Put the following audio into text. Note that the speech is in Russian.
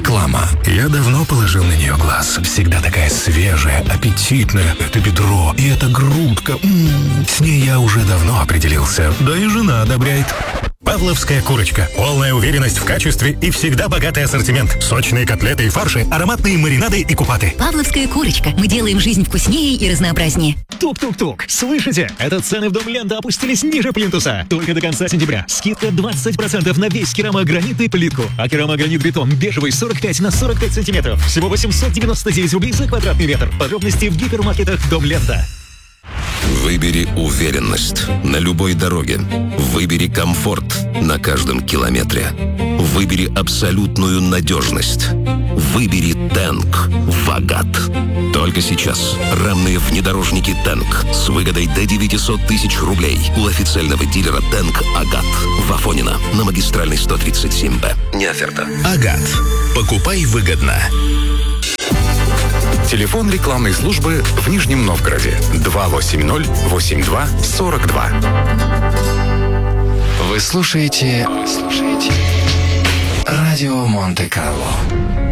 Реклама. Я давно положил на нее глаз. Всегда такая свежая, аппетитная. Это бедро и эта грудка. С ней я уже давно определился. Да и жена одобряет. Павловская курочка. Полная уверенность в качестве и всегда богатый ассортимент. Сочные котлеты и фарши, ароматные маринады и купаты. Павловская курочка. Мы делаем жизнь вкуснее и разнообразнее. Тук-тук-тук. Слышите? Это цены в Дом Лента опустились ниже плинтуса. Только до конца сентября. Скидка 20% на весь керамогранит и плитку. А керамогранит-бетон бежевый 45 на 45 сантиметров. Всего 899 рублей за квадратный метр. Подробности в гипермаркетах Дом Лента. Выбери уверенность на любой дороге. Выбери комфорт на каждом километре. Выбери абсолютную надежность. Выбери Тэнк Вагат. Только сейчас рамные внедорожники Тэнк с выгодой до 900 тысяч рублей у официального дилера Тэнк Агат в Афонино на магистральной 137Б. Не оферта. Агат. Покупай выгодно. Телефон рекламной службы в Нижнем Новгороде 280-82-42. Вы слушаете Радио Монте-Карло.